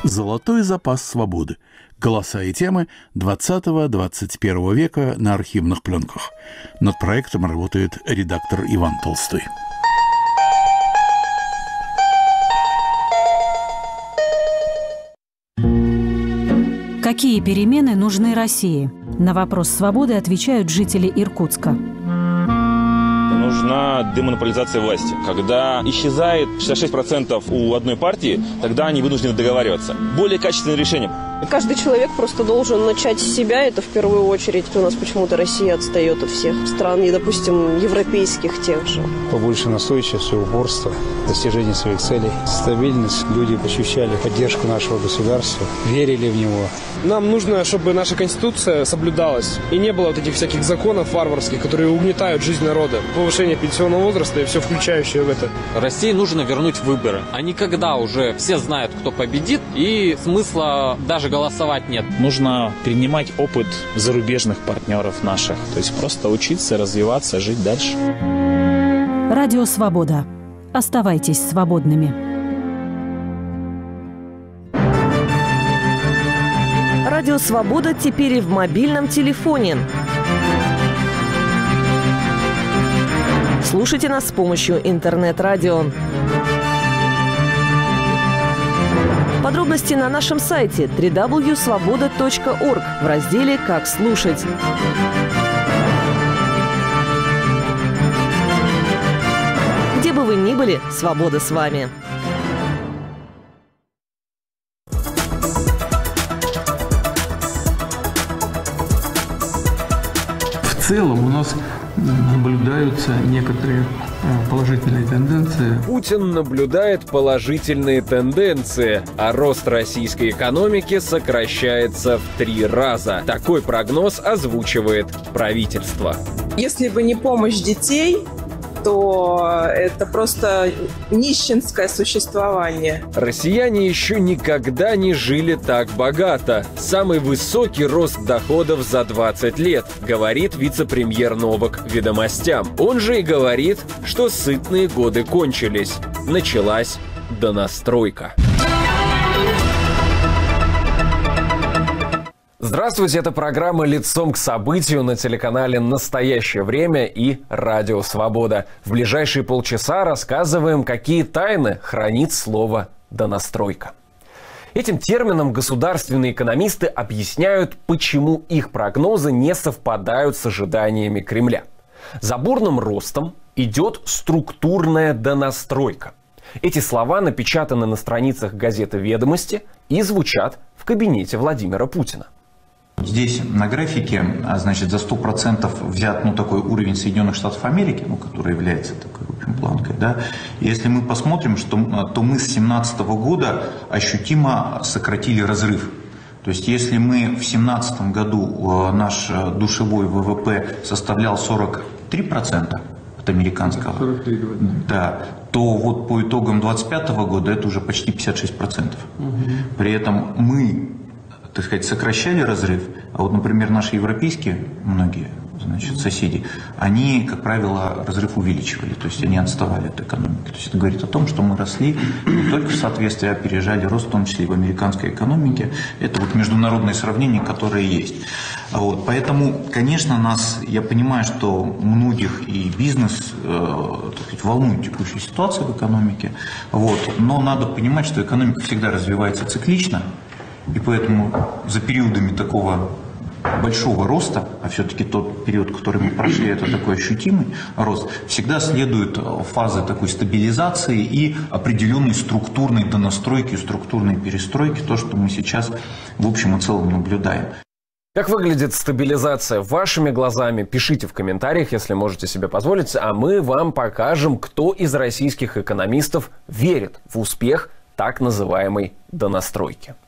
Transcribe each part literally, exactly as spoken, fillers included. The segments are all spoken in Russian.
Золотой запас свободы. Голоса и темы двадцатого-двадцать первого века на архивных пленках. Над проектом работает редактор Иван Толстой. Какие перемены нужны России? На вопрос свободы отвечают жители Иркутска. Нужна демонополизация власти. Когда исчезает шестьдесят шесть процентов у одной партии, тогда они вынуждены договариваться. Более качественное решение. Каждый человек просто должен начать с себя, это в первую очередь. У нас почему-то Россия отстает от всех стран, и, допустим, европейских тех же. Побольше настойчивости, упорства, достижения своих целей, стабильность. Люди ощущали поддержку нашего государства, верили в него. Нам нужно, чтобы наша Конституция соблюдалась, и не было вот этих всяких законов варварских, которые угнетают жизнь народа. Повышение пенсионного возраста и все включающее в это. России нужно вернуть выборы. А не когда уже все знают, кто победит, и смысла даже голосовать нет. Нужно перенимать опыт зарубежных партнеров наших. То есть просто учиться, развиваться, жить дальше. Радио «Свобода». Оставайтесь свободными. Радио «Свобода» теперь и в мобильном телефоне. Слушайте нас с помощью интернет-радио. Подробности на нашем сайте дабл ю дабл ю дабл ю точка свобода точка орг в разделе «Как слушать». Где бы вы ни были, свобода с вами. В целом у нас наблюдаются некоторые положительные тенденции. Путин наблюдает положительные тенденции, а рост российской экономики сокращается в три раза. Такой прогноз озвучивает правительство. Если бы не помощь детей, то это просто нищенское существование. Россияне еще никогда не жили так богато. Самый высокий рост доходов за двадцать лет, говорит вице-премьер Новак «Ведомостям». Он же и говорит, что сытные годы кончились. Началась донастройка. Здравствуйте, это программа «Лицом к событию» на телеканале «Настоящее время» и «Радио Свобода». В ближайшие полчаса рассказываем, какие тайны хранит слово «донастройка». Этим термином государственные экономисты объясняют, почему их прогнозы не совпадают с ожиданиями Кремля. За бурным ростом идет структурная донастройка. Эти слова напечатаны на страницах газеты «Ведомости» и звучат в кабинете Владимира Путина. Здесь на графике, значит, за сто процентов взят, ну, такой уровень Соединенных Штатов Америки, ну, который является такой, в общем, планкой, да. Если мы посмотрим, что, то мы с две тысячи семнадцатого года ощутимо сократили разрыв. То есть, если мы в две тысячи семнадцатом году наш душевой ВВП составлял сорок три процента от американского, сорок три, да, то вот по итогам две тысячи двадцать пятого года это уже почти пятьдесят шесть процентов. Угу. При этом мы, так сказать, сокращали разрыв, а вот, например, наши европейские, многие, значит, соседи, они, как правило, разрыв увеличивали, то есть они отставали от экономики. То есть это говорит о том, что мы росли не только в соответствии, а опережали рост, в том числе и в американской экономике. Это вот международные сравнения, которые есть. Вот, поэтому, конечно, нас, я понимаю, что многих и бизнес, э, так сказать, волнует текущая ситуация в экономике, вот, но надо понимать, что экономика всегда развивается циклично. И поэтому за периодами такого большого роста, а все-таки тот период, который мы прошли, это такой ощутимый рост, всегда следуют фазы такой стабилизации и определенной структурной донастройки, структурной перестройки, то, что мы сейчас в общем и целом наблюдаем. Как выглядит стабилизация вашими глазами? Пишите в комментариях, если можете себе позволить, а мы вам покажем, кто из российских экономистов верит в успех так называемой донастройки.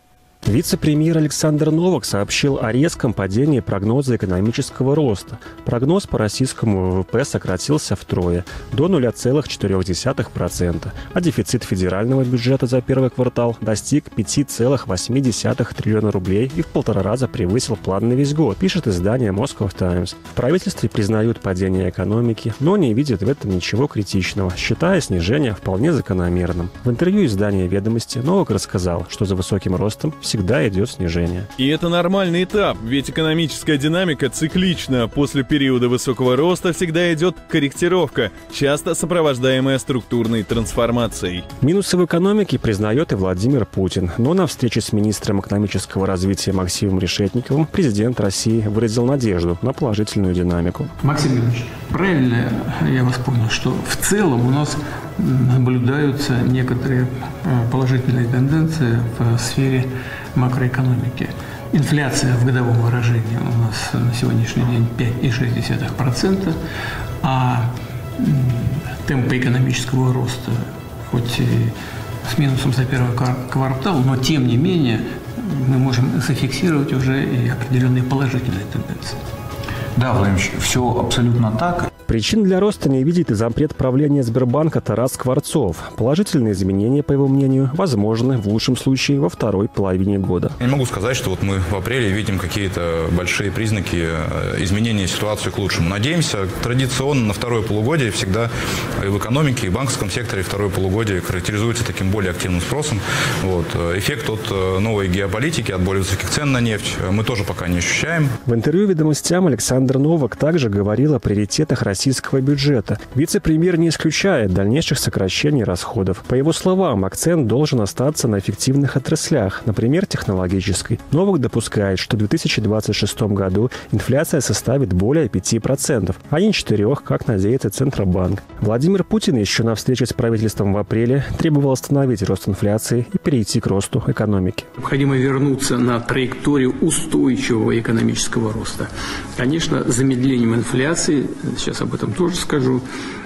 Вице-премьер Александр Новак сообщил о резком падении прогноза экономического роста. Прогноз по российскому ВВП сократился втрое, до ноль целых четыре десятых процента, а дефицит федерального бюджета за первый квартал достиг пять целых восемь десятых триллиона рублей и в полтора раза превысил план на весь год, пишет издание Moscow Times. В правительстве признают падение экономики, но не видят в этом ничего критичного, считая снижение вполне закономерным. В интервью издания «Ведомости» Новак рассказал, что за высоким ростом всегда всегда идет снижение. И это нормальный этап, ведь экономическая динамика циклична. После периода высокого роста всегда идет корректировка, часто сопровождаемая структурной трансформацией. Минусы в экономике признает и Владимир Путин. Но на встрече с министром экономического развития Максимом Решетниковым президент России выразил надежду на положительную динамику. Максим Ильич, правильно я вас понял, что в целом у нас наблюдаются некоторые положительные тенденции в сфере макроэкономики. Инфляция в годовом выражении у нас на сегодняшний день пять целых шесть десятых процента, а темпы экономического роста, хоть и с минусом за первый квартал, но тем не менее мы можем зафиксировать уже и определенные положительные тенденции. Да, Владимир Ильич, все абсолютно так. Причин для роста не видит и зампред правления Сбербанка Тарас Скворцов. Положительные изменения, по его мнению, возможны в лучшем случае во второй половине года. Я не могу сказать, что вот мы в апреле видим какие-то большие признаки изменения ситуации к лучшему. Надеемся, традиционно на второе полугодие всегда и в экономике, и в банковском секторе второе полугодие характеризуется таким более активным спросом. Вот. Эффект от новой геополитики, от более высоких цен на нефть мы тоже пока не ощущаем. В интервью «Ведомостям» Александр Новак также говорил о приоритетах России российского бюджета. Вице-премьер не исключает дальнейших сокращений расходов. По его словам, акцент должен остаться на эффективных отраслях, например, технологической. Новак допускает, что в две тысячи двадцать шестом году инфляция составит более пяти процентов, а не четырёх, как надеется Центробанк. Владимир Путин еще на встрече с правительством в апреле требовал остановить рост инфляции и перейти к росту экономики. Необходимо вернуться на траекторию устойчивого экономического роста. Конечно, замедлением инфляции, сейчас об этом тоже скажу,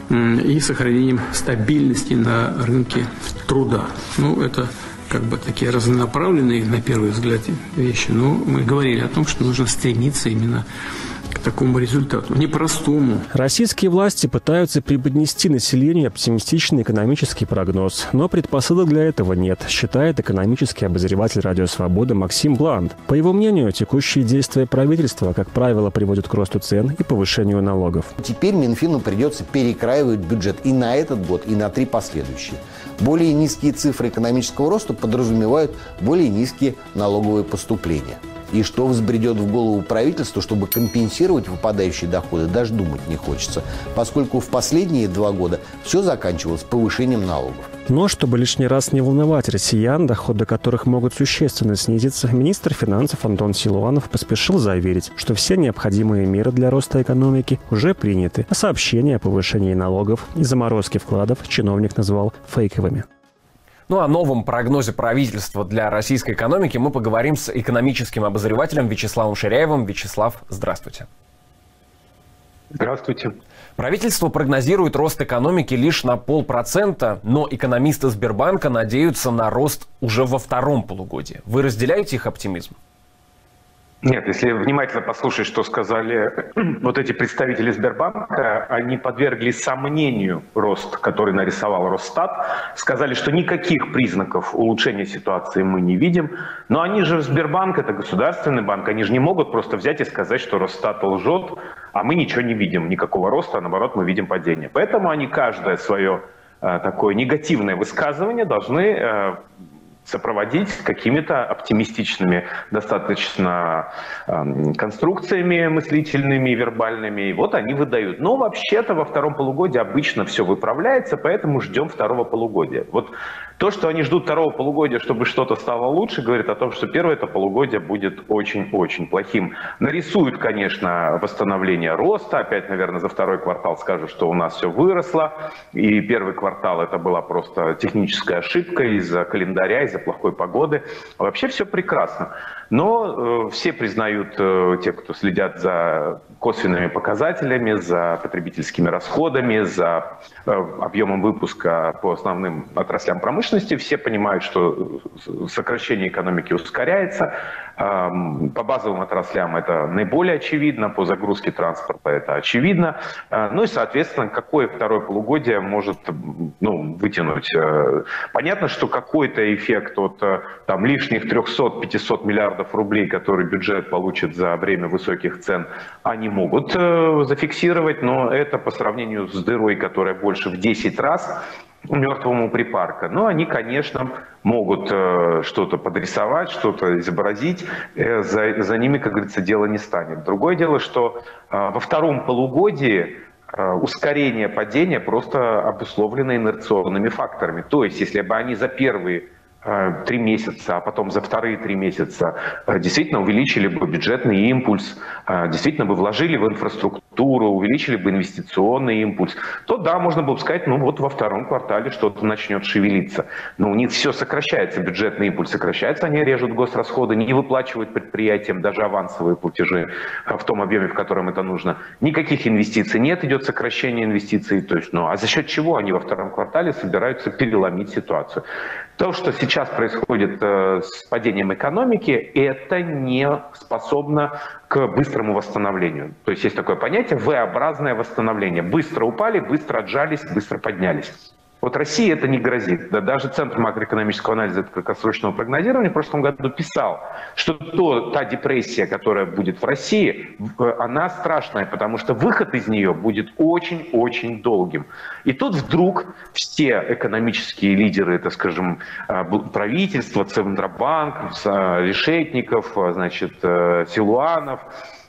и сохранением стабильности на рынке труда. Ну, это как бы такие разнонаправленные, на первый взгляд, вещи. Но мы говорили о том, что нужно стремиться именно к такому результату, непростому. Российские власти пытаются преподнести населению оптимистичный экономический прогноз, но предпосылок для этого нет, считает экономический обозреватель «Радио Свобода» Максим Бланд. По его мнению, текущие действия правительства, как правило, приводят к росту цен и повышению налогов. Теперь Минфину придется перекраивать бюджет и на этот год, и на три последующие. Более низкие цифры экономического роста подразумевают более низкие налоговые поступления. И что взбредет в голову правительству, чтобы компенсировать выпадающие доходы, даже думать не хочется, поскольку в последние два года все заканчивалось повышением налогов. Но чтобы лишний раз не волновать россиян, доходы которых могут существенно снизиться, министр финансов Антон Силуанов поспешил заверить, что все необходимые меры для роста экономики уже приняты, а сообщения о повышении налогов и заморозке вкладов чиновник назвал фейковыми. Ну, о новом прогнозе правительства для российской экономики мы поговорим с экономическим обозревателем Вячеславом Ширяевым. Вячеслав, здравствуйте. Здравствуйте. Правительство прогнозирует рост экономики лишь на полпроцента, но экономисты Сбербанка надеются на рост уже во втором полугодии. Вы разделяете их оптимизм? Нет, если внимательно послушать, что сказали вот эти представители Сбербанка, они подвергли сомнению рост, который нарисовал Росстат, сказали, что никаких признаков улучшения ситуации мы не видим, но они же Сбербанк, это государственный банк, они же не могут просто взять и сказать, что Росстат лжет, а мы ничего не видим, никакого роста, а наоборот мы видим падение. Поэтому они каждое свое э, такое негативное высказывание должны э, сопроводить какими-то оптимистичными достаточно э, конструкциями мыслительными, вербальными. И вот они выдают. Но вообще-то во втором полугодии обычно все выправляется, поэтому ждем второго полугодия. Вот то, что они ждут второго полугодия, чтобы что-то стало лучше, говорит о том, что первое это полугодие будет очень-очень плохим. Нарисуют, конечно, восстановление роста. Опять, наверное, за второй квартал скажут, что у нас все выросло. И первый квартал это была просто техническая ошибка из-за календаря, из-за из-за плохой погоды. Вообще все прекрасно. Но э, все признают, э, те, кто следят за косвенными показателями, за потребительскими расходами, за э, объемом выпуска по основным отраслям промышленности, все понимают, что сокращение экономики ускоряется. Э, по базовым отраслям это наиболее очевидно, по загрузке транспорта это очевидно. Э, ну и, соответственно, какое второе полугодие может ну, вытянуть? Э, понятно, что какой-то эффект от там, лишних трёхсот-пятисот миллиардов рублей, которые бюджет получит за время высоких цен, они могут э, зафиксировать, но это по сравнению с дырой, которая больше в десять раз мертвому припарка. Но они, конечно, могут э, что-то подрисовать, что-то изобразить. Э, за, за ними, как говорится, дело не станет. Другое дело, что э, во втором полугодии э, ускорение падения просто обусловлено инерционными факторами. То есть, если бы они за первые три месяца, а потом за вторые три месяца действительно увеличили бы бюджетный импульс, действительно бы вложили в инфраструктуру, увеличили бы инвестиционный импульс, то да, можно было бы сказать, ну вот во втором квартале что-то начнет шевелиться. Но у них все сокращается, бюджетный импульс сокращается, они режут госрасходы, не выплачивают предприятиям даже авансовые платежи в том объеме, в котором это нужно. Никаких инвестиций нет, идет сокращение инвестиций. То есть, ну, а за счет чего они во втором квартале собираются переломить ситуацию? То, что сейчас происходит э, с падением экономики, это не способно к быстрому восстановлению. То есть есть такое понятие V-образное восстановление. Быстро упали, быстро отжались, быстро поднялись. Вот России это не грозит. Да, даже Центр макроэкономического анализа и краткосрочного прогнозирования в прошлом году писал, что то, та депрессия, которая будет в России, она страшная, потому что выход из нее будет очень-очень долгим. И тут вдруг все экономические лидеры, так скажем, правительства, Центробанк, Решетников, значит, Силуанов,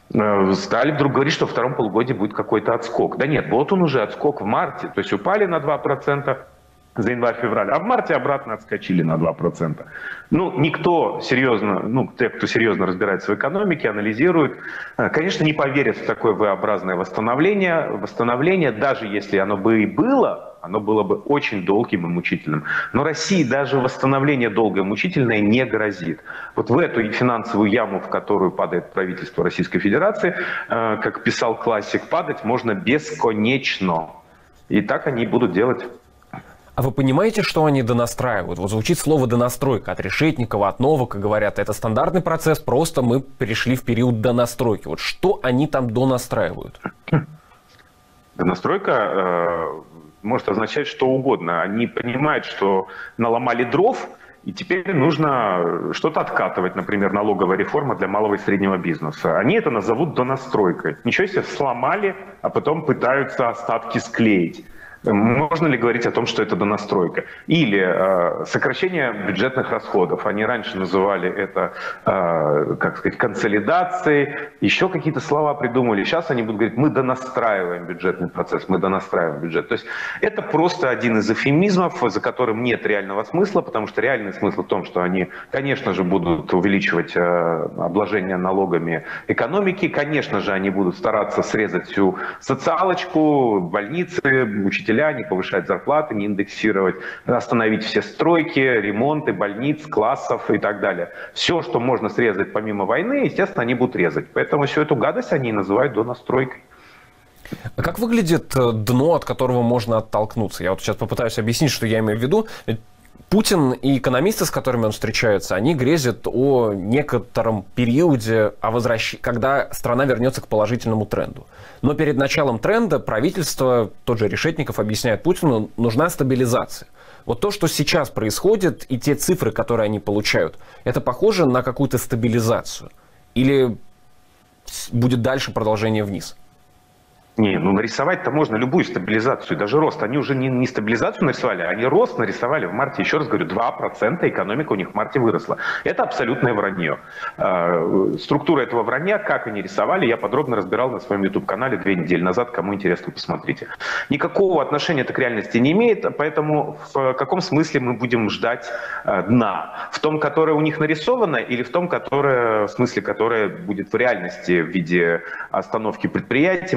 стали вдруг говорить, что во втором полугодии будет какой-то отскок. Да нет, вот он уже отскок в марте, то есть упали на два процента за январь-февраль, а в марте обратно отскочили на два процента. Ну, никто серьезно, ну, те, кто серьезно разбирается в экономике, анализирует, конечно, не поверят в такое V-образное восстановление. Восстановление, даже если оно бы и было, оно было бы очень долгим и мучительным. Но России даже восстановление долгое и мучительное не грозит. Вот в эту финансовую яму, в которую падает правительство Российской Федерации, как писал классик, падать можно бесконечно. И так они будут делать. А вы понимаете, что они донастраивают? Вот звучит слово «донастройка» от Решетникова, от Новака, говорят, это стандартный процесс, просто мы перешли в период донастройки. Вот что они там донастраивают? Донастройка э, может означать что угодно. Они понимают, что наломали дров, и теперь нужно что-то откатывать, например, налоговая реформа для малого и среднего бизнеса. Они это назовут донастройкой. Ничего себе, сломали, а потом пытаются остатки склеить. Можно ли говорить о том, что это донастройка? Или э, сокращение бюджетных расходов. Они раньше называли это, э, как сказать, консолидацией. Еще какие-то слова придумали. Сейчас они будут говорить, мы донастраиваем бюджетный процесс, мы донастраиваем бюджет. То есть это просто один из эвфемизмов, за которым нет реального смысла, потому что реальный смысл в том, что они, конечно же, будут увеличивать э, обложение налогами экономики. Конечно же, они будут стараться срезать всю социалочку, больницы, учителя, не повышать зарплаты, не индексировать, остановить все стройки, ремонты, больниц, классов и так далее. Все, что можно срезать помимо войны, естественно, они будут резать. Поэтому всю эту гадость они называют донастройкой. А как выглядит дно, от которого можно оттолкнуться? Я вот сейчас попытаюсь объяснить, что я имею в виду. Путин и экономисты, с которыми он встречается, они грезят о некотором периоде, о возвращ... когда страна вернется к положительному тренду. Но перед началом тренда правительство, тот же Решетников объясняет Путину, нужна стабилизация. Вот то, что сейчас происходит, и те цифры, которые они получают, это похоже на какую-то стабилизацию? Или будет дальше продолжение вниз? Не, ну нарисовать-то можно любую стабилизацию, даже рост. Они уже не, не стабилизацию нарисовали, они рост нарисовали в марте. Еще раз говорю, два процента экономика у них в марте выросла. Это абсолютное вранье. Структура этого вранья, как они рисовали, я подробно разбирал на своем YouTube-канале две недели назад. Кому интересно, посмотрите. Никакого отношения это к реальности не имеет, поэтому в каком смысле мы будем ждать дна? В том, которое у них нарисовано, или в том, которое, в смысле, которое будет в реальности в виде остановки предприятий, массовых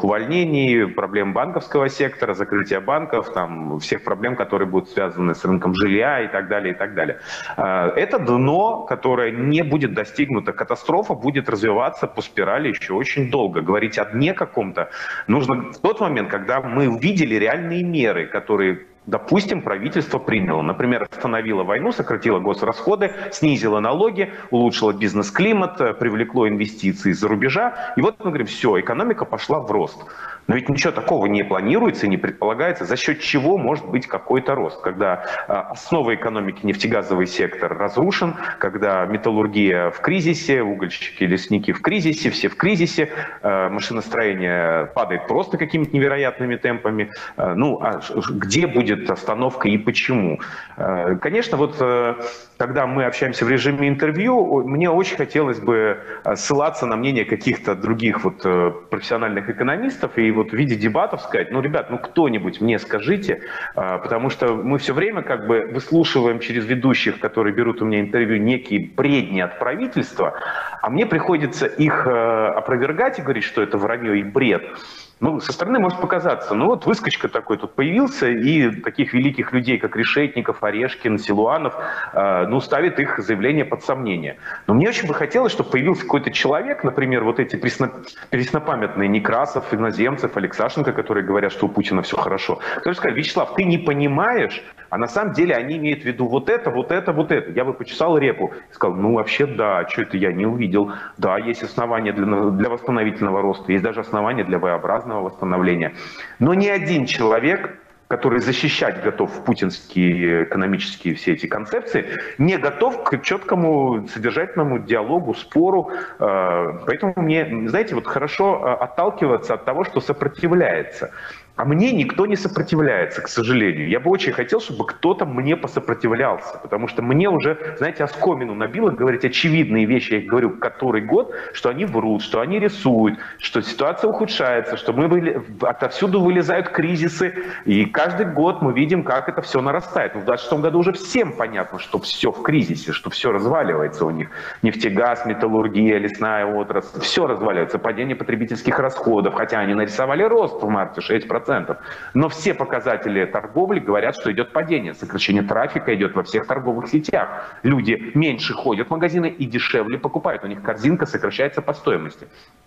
массовых увольнений, проблем банковского сектора, закрытия банков, там, всех проблем, которые будут связаны с рынком жилья и так далее, и так далее. Это дно, которое не будет достигнуто. Катастрофа будет развиваться по спирали еще очень долго. Говорить о дне каком-то нужно в тот момент, когда мы увидели реальные меры, которые, допустим, правительство приняло. Например, остановило войну, сократило госрасходы, снизило налоги, улучшило бизнес-климат, привлекло инвестиции из-за рубежа. И вот мы говорим, все, экономика пошла в рост. Но ведь ничего такого не планируется и не предполагается, за счет чего может быть какой-то рост. Когда основа экономики, нефтегазовый сектор, разрушен, когда металлургия в кризисе, угольщики, лесники в кризисе, все в кризисе, машиностроение падает просто какими-то невероятными темпами. Ну, а где будет остановка и почему? Конечно, вот когда мы общаемся в режиме интервью, мне очень хотелось бы ссылаться на мнение каких-то других вот профессиональных экономистов и вот в виде дебатов сказать, ну, ребят, ну, кто-нибудь мне скажите, потому что мы все время как бы выслушиваем через ведущих, которые берут у меня интервью, некие бредни от правительства, а мне приходится их опровергать и говорить, что это вранье и бред. Ну, со стороны может показаться, ну вот выскочка такой тут появился, и таких великих людей, как Решетников, Орешкин, Силуанов, э, ну, ставит их заявление под сомнение. Но мне очень бы хотелось, чтобы появился какой-то человек, например, вот эти пресно, преснопамятные Некрасов, Иноземцев, Алексашенко, которые говорят, что у Путина все хорошо. Который сказал, Вячеслав, ты не понимаешь, а на самом деле они имеют в виду вот это, вот это, вот это. Я бы почесал репу и сказал, ну, вообще да, что это я не увидел. Да, есть основания для, для восстановительного роста, есть даже основания для V-образного восстановления. Но ни один человек, который защищать готов путинские экономические все эти концепции, не готов к четкому содержательному диалогу, спору. Поэтому мне, знаете, вот хорошо отталкиваться от того, что сопротивляется. А мне никто не сопротивляется, к сожалению. Я бы очень хотел, чтобы кто-то мне посопротивлялся, потому что мне уже, знаете, оскомину набило говорить очевидные вещи, я их говорю который год, что они врут, что они рисуют, что ситуация ухудшается, что мы выли... отовсюду вылезают кризисы, и каждый год мы видим, как это все нарастает. Но в двадцать шестом году уже всем понятно, что все в кризисе, что все разваливается у них. Нефтегаз, металлургия, лесная отрасль, все разваливается, падение потребительских расходов, хотя они нарисовали рост в марте шесть процентов. Но все показатели торговли говорят, что идет падение. Сокращение трафика идет во всех торговых сетях. Люди меньше ходят в магазины и дешевле покупают. У них корзинка сокращается по стоимости.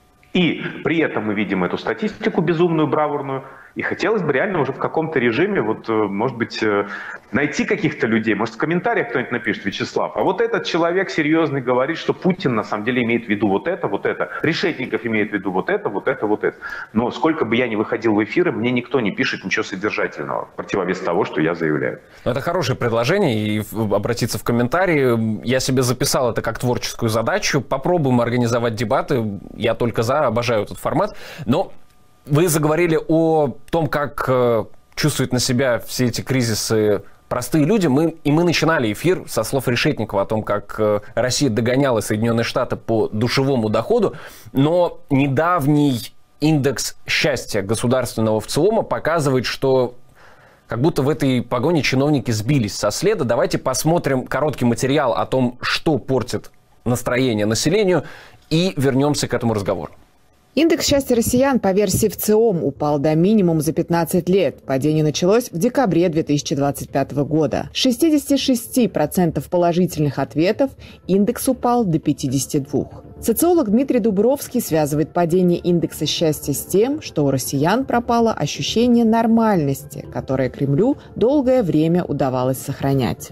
И при этом мы видим эту статистику безумную, бравурную. И хотелось бы реально уже в каком-то режиме, вот, может быть, найти каких-то людей. Может, в комментариях кто-нибудь напишет, Вячеслав, а вот этот человек серьезный говорит, что Путин на самом деле имеет в виду вот это, вот это. Решетников имеет в виду вот это, вот это, вот это. Но сколько бы я ни выходил в эфиры, мне никто не пишет ничего содержательного, в противовес того, что я заявляю. Это хорошее предложение, и обратиться в комментарии. Я себе записал это как творческую задачу. Попробуем организовать дебаты. Я только за, обожаю этот формат. Но вы заговорили о том, как э, чувствуют на себя все эти кризисы простые люди. Мы, и мы начинали эфир со слов Решетникова о том, как э, Россия догоняла Соединенные Штаты по душевому доходу. Но недавний индекс счастья государственного ВЦИОМа показывает, что как будто в этой погоне чиновники сбились со следа. Давайте посмотрим короткий материал о том, что портит настроение населению, и вернемся к этому разговору. Индекс счастья россиян по версии ВЦИОМ упал до минимума за пятнадцать лет. Падение началось в декабре две тысячи двадцать пятого года. С шестидесяти шести процентов положительных ответов индекс упал до пятидесяти двух процентов. Социолог Дмитрий Дубровский связывает падение индекса счастья с тем, что у россиян пропало ощущение нормальности, которое Кремлю долгое время удавалось сохранять.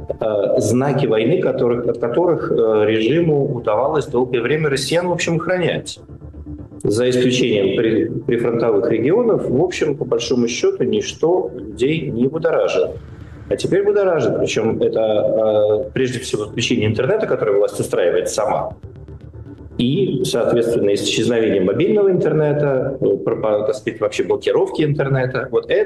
Знаки войны, которых, от которых режиму удавалось долгое время россиян, в общем, охранять. За исключением при, прифронтовых регионов, в общем, по большому счету, ничто людей не будоражило. А теперь будоражит. Причем это прежде всего отключение интернета, которое власть устраивает сама. И, соответственно, исчезновение мобильного интернета, так сказать, вообще блокировки интернета. Вот это